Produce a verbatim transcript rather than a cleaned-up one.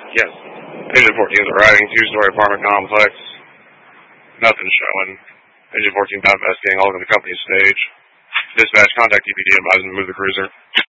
Yes. Agent fourteen is arriving, two-story apartment complex. Nothing showing. Agent fourteen not investigating, all over the company's stage. Dispatch, contact E P D, advising to move the cruiser.